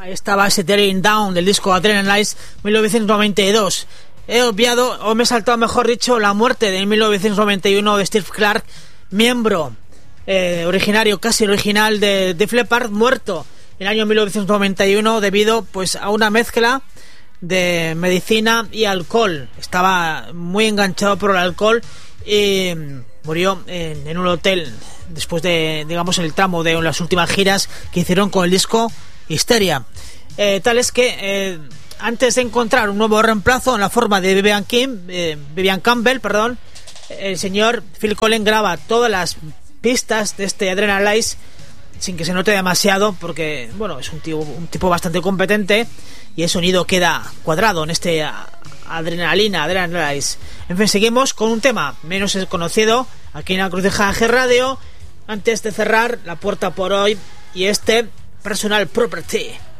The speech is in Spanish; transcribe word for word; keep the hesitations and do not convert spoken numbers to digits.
Ahí estaba ese Tearing Down del disco Adrenalize mil novecientos noventa y dos. He obviado, o me he saltado mejor dicho, la muerte de mil novecientos noventa y uno de Steve Clark, miembro eh, originario, casi original de Def Leppard, muerto en el año mil novecientos noventa y uno debido pues a una mezcla de medicina y alcohol. Estaba muy enganchado por el alcohol y murió en, en un hotel después de, digamos, el tramo de las últimas giras que hicieron con el disco Hysteria. Eh, tal es que eh, antes de encontrar un nuevo reemplazo en la forma de Vivian Kim, eh, Vivian Campbell, perdón, el señor Phil Collen graba todas las pistas de este Adrenalize sin que se note demasiado, porque bueno, es un tipo, un tipo bastante competente y el sonido queda cuadrado en este Adrenalina, Adrenalize. En fin, seguimos con un tema menos conocido aquí en la Cruceja G Radio, antes de cerrar la puerta por hoy, y este Personal Property.